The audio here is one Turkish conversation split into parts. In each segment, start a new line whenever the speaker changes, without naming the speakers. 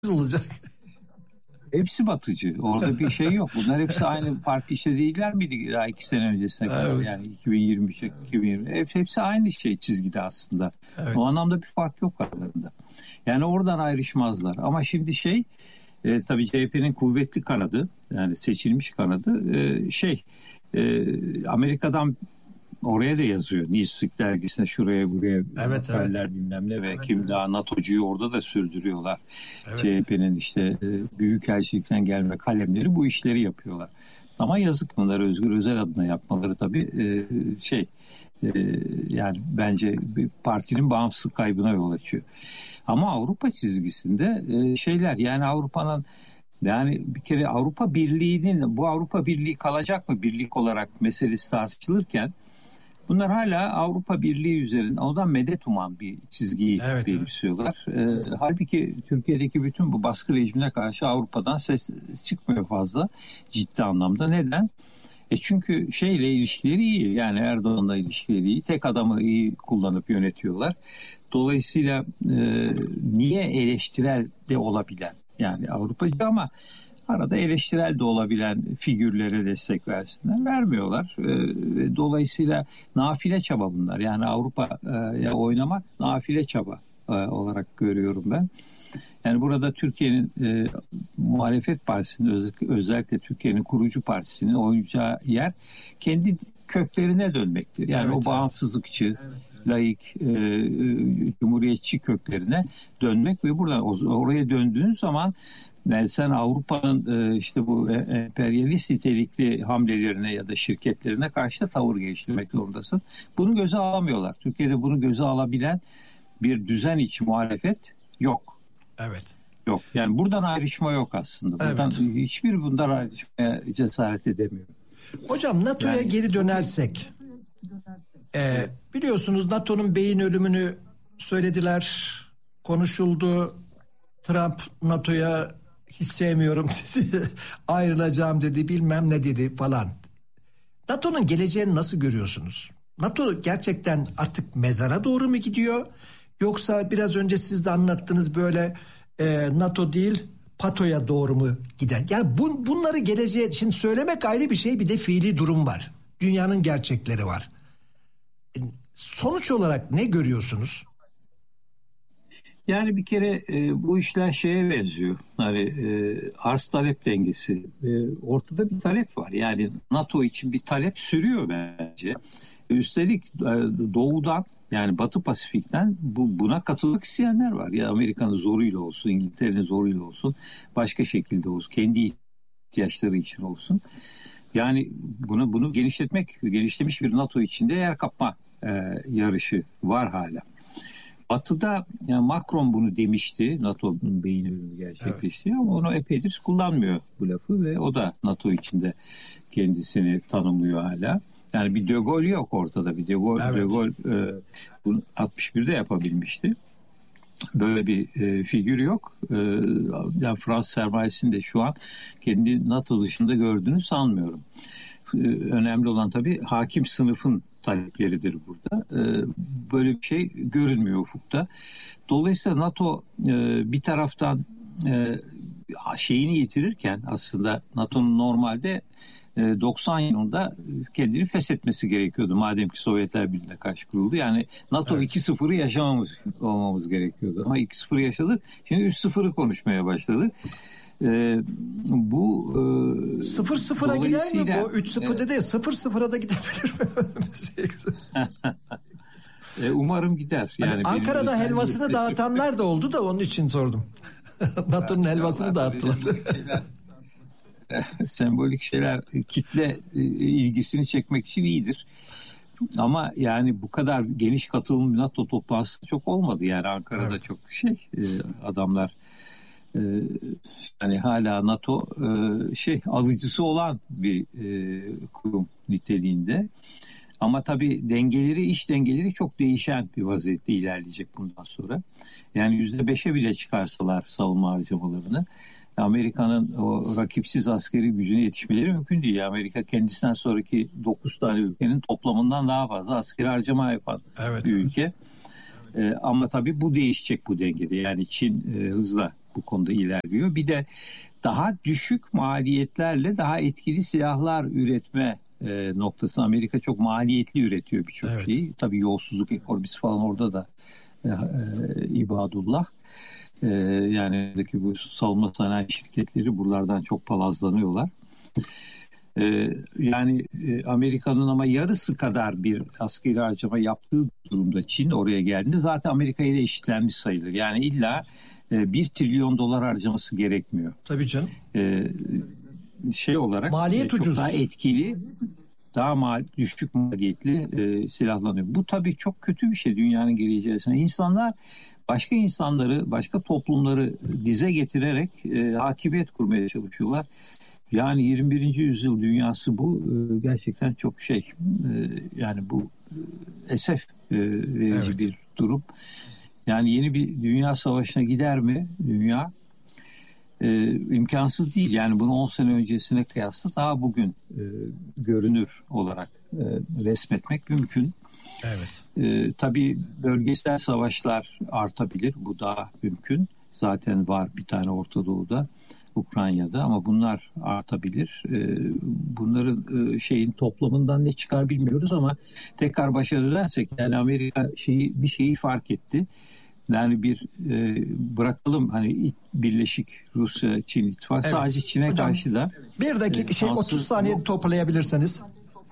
olacak.
Hepsi batıcı. Orada bir şey yok. Bunlar hepsi aynı parti işte değiller miydi daha 2 sene öncesine kadar?
Evet.
Yani 2023, 2020. Hepsi aynı şey çizgide aslında.
Evet.
O anlamda bir fark yok aralarında. Yani oradan ayrışmazlar. Ama şimdi tabii CHP'nin kuvvetli kanadı, yani seçilmiş kanadı Amerika'dan oraya da yazıyor. Newsweek dergisine şuraya buraya haberler bilmem ne ve kim daha NATO'cuyu orada da sürdürüyorlar. Evet. CHP'nin büyükelçilikten gelme kalemleri bu işleri yapıyorlar. Ama yazık bunlar Özgür Özel adına yapmaları tabii yani bence bir partinin bağımsızlık kaybına yol açıyor. Ama Avrupa çizgisinde yani Avrupa'nın yani bir kere Avrupa Birliği kalacak mı birlik olarak meselesi tartışılırken bunlar hala Avrupa Birliği üzerinde ondan medet uman bir çizgiyi benimsiyorlar. Halbuki Türkiye'deki bütün bu baskı rejimine karşı Avrupa'dan ses çıkmıyor fazla ciddi anlamda. Neden? Çünkü ilişkileri iyi. Yani Erdoğan'la ilişkileri iyi. Tek adamı iyi kullanıp yönetiyorlar. Dolayısıyla niye eleştirel de olabilen yani Avrupacı ama arada eleştirel de olabilen figürlere destek versinler. Vermiyorlar. Dolayısıyla nafile çaba bunlar. Yani Avrupa'ya oynamak nafile çaba olarak görüyorum ben. Yani burada Türkiye'nin muhalefet partisinin özellikle Türkiye'nin kurucu partisinin oynayacağı yer kendi köklerine dönmektir. Yani o bağımsızlıkçı, laik, cumhuriyetçi köklerine dönmek ve buradan oraya döndüğün zaman yani sen Avrupa'nın bu emperyalist nitelikli hamlelerine ya da şirketlerine karşı da tavır geliştirmek zorundasın. Bunu göze alamıyorlar. Türkiye'de bunu göze alabilen bir düzen içi muhalefet yok.
Evet.
Yok. Yani buradan ayrışma yok aslında. Bundan ayrışmaya cesaret edemiyor.
Hocam NATO'ya geri dönersek biliyorsunuz NATO'nun beyin ölümünü söylediler, konuşuldu. Trump NATO'ya hiç sevmiyorum dedi, ayrılacağım dedi, bilmem ne dedi falan. NATO'nun geleceğini nasıl görüyorsunuz? NATO gerçekten artık mezara doğru mu gidiyor? Yoksa biraz önce siz de anlattınız böyle NATO değil PATO'ya doğru mu gider? Yani bunları geleceğe şimdi söylemek ayrı bir şey, bir de fiili durum var. Dünyanın gerçekleri var. Sonuç olarak ne görüyorsunuz?
Yani bir kere bu işler şeye benziyor. Hani arz talep dengesi. Ortada bir talep var. Yani NATO için bir talep sürüyor bence. Üstelik doğudan yani Batı Pasifik'ten buna katılmak isteyenler var. Ya Amerika'nın zoruyla olsun, İngiltere'nin zoruyla olsun, başka şekilde olsun, kendi ihtiyaçları için olsun. Yani bunu genişlemiş bir NATO içinde yer kapma yarışı var hala. Batı'da yani Macron bunu demişti. NATO'nun beyin ölümü gerçekleşti ama onu epeydir kullanmıyor bu lafı ve o da NATO içinde kendisini tanımlıyor hala. Yani bir De Gaulle yok ortada. Bir De Gaulle bunu 61'de yapabilmişti. Böyle bir figür yok. Yani Fransız sermayesini de şu an kendi NATO dışında gördüğünü sanmıyorum. Önemli olan tabii hakim sınıfın talepleridir burada. Böyle bir şey görünmüyor ufukta. Dolayısıyla NATO bir taraftan şeyini yitirirken aslında NATO'nun normalde 90 yılında kendini feshetmesi gerekiyordu. Madem ki Sovyetler Birliği'ne karşı kuruldu. Yani NATO 2-0'ı yaşamamız gerekiyordu. Ama 2-0'ı yaşadık. Şimdi 3-0'ı konuşmaya başladık. Bu
0-0'a gider mi bu? 3-0'da değil 0-0'a da gidebilir mi?
Umarım gider. Yani
Ankara'da helvasını dağıtanlar da oldu da onun için sordum. NATO'nun helvasını dağıttılar.
Sembolik şeyler kitle ilgisini çekmek için iyidir. Ama yani bu kadar geniş katılımlı NATO toplantısı çok olmadı. Yani Ankara'da çok adamlar yani hala NATO alıcısı olan bir kurum niteliğinde. Ama tabii iş dengeleri çok değişen bir vaziyette ilerleyecek bundan sonra. Yani %5'e bile çıkarsalar savunma harcamalarını Amerika'nın o rakipsiz askeri gücüne yetişmeleri mümkün değil. Amerika kendisinden sonraki 9 tane ülkenin toplamından daha fazla askeri harcama yapan bir ülke. Ama tabii bu değişecek bu dengede. Yani Çin hızla bu konuda ilerliyor. Bir de daha düşük maliyetlerle daha etkili silahlar üretme noktası. Amerika çok maliyetli üretiyor birçok şeyi. Tabii yolsuzluk ekonomisi falan orada da ibadullah. Yani bu savunma sanayi şirketleri buralardan çok palazlanıyorlar. Yani Amerika'nın ama yarısı kadar bir askeri harcama yaptığı durumda Çin oraya geldiğinde zaten Amerika ile eşitlenmiş sayılır. Yani illa 1 trilyon dolar harcaması gerekmiyor.
Tabii canım.
Şey olarak
maliyet
çok
ucuz.
Daha etkili, daha düşük maliyetli silahlanıyor. Bu tabii çok kötü bir şey dünyanın geleceği için. İnsanlar başka insanları, başka toplumları dize getirerek hakimiyet kurmaya çalışıyorlar. Yani 21. yüzyıl dünyası bu. Gerçekten çok yani bu esef verici bir durum. Yani yeni bir dünya savaşına gider mi dünya? İmkansız değil. Yani bunu 10 sene öncesine kıyasla daha bugün görünür olarak resmetmek mümkün.
Evet.
Tabii bölgesel savaşlar artabilir. Bu daha mümkün. Zaten var bir tane Orta Doğu'da, Ukrayna'da, ama bunlar artabilir. Bunların toplamından ne çıkar bilmiyoruz ama tekrar başarırlarsak, yani Amerika bir şeyi fark etti. Yani bırakalım hani Birleşik Rusya, Çin ittifak, sadece Çin'e hocam, karşı da
bir dakika 30 saniye toparlayabilirseniz.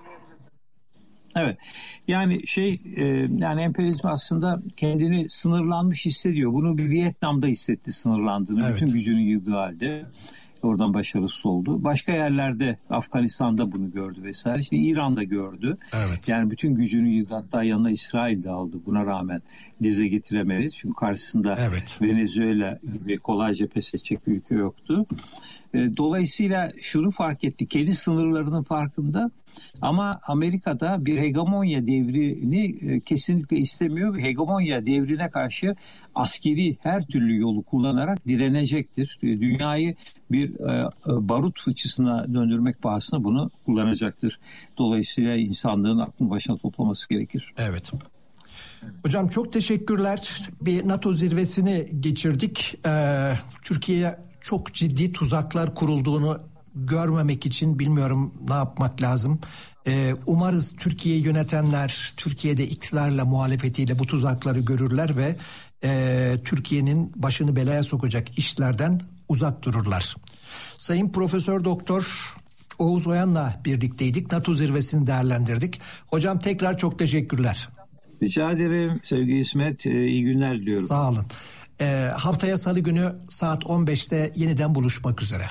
Evet. Yani yani emperyalizm aslında kendini sınırlanmış hissediyor. Bunu bir Vietnam'da hissetti sınırlandığını. Evet. Bütün gücünü yığdığı halde oradan başarısız oldu. Başka yerlerde, Afganistan'da bunu gördü vesaire. Şimdi İran'da gördü.
Evet.
Yani bütün gücünü yığdı. Hatta yanına İsrail de aldı. Buna rağmen dize getiremedi. Çünkü karşısında Venezuela gibi kolayca pes edecek bir ülke yoktu. Dolayısıyla şunu fark etti. Kendi sınırlarının farkında. Ama Amerika'da bir hegemonya devrini kesinlikle istemiyor. Hegemonya devrine karşı askeri her türlü yolu kullanarak direnecektir. Dünyayı bir barut fıçısına döndürmek pahasına bunu kullanacaktır. Dolayısıyla insanlığın aklını başına toplaması gerekir.
Evet. Hocam çok teşekkürler. Bir NATO zirvesini geçirdik. Türkiye'ye çok ciddi tuzaklar kurulduğunu görmemek için bilmiyorum ne yapmak lazım. Umarız Türkiye'yi yönetenler Türkiye'de iktidarla muhalefetiyle bu tuzakları görürler ve Türkiye'nin başını belaya sokacak işlerden uzak dururlar. Sayın Profesör Doktor Oğuz Oyan'la birlikteydik. NATO zirvesini değerlendirdik. Hocam tekrar çok teşekkürler.
Rica ederim sevgili İsmet. İyi günler diliyorum.
Sağ olun. Haftaya Salı günü saat 15'te yeniden buluşmak üzere.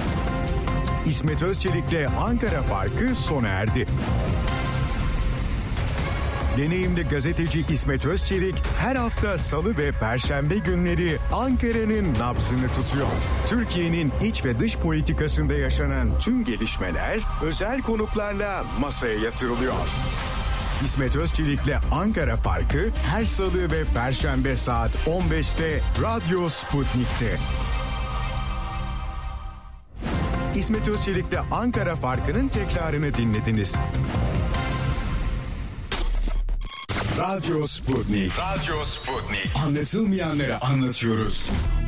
İsmet Özçelik'le Ankara Farkı sona erdi. Deneyimli gazeteci İsmet Özçelik her hafta Salı ve Perşembe günleri Ankara'nın nabzını tutuyor. Türkiye'nin iç ve dış politikasında yaşanan tüm gelişmeler özel konuklarla masaya yatırılıyor. İsmet Özçelik'le Ankara Farkı her Salı ve Perşembe saat 15'te Radyo Sputnik'te. İsmet Özçelik'le Ankara Farkı'nın tekrarını dinlediniz. Radyo Sputnik. Radyo Sputnik. Anlatılmayanları anlatıyoruz.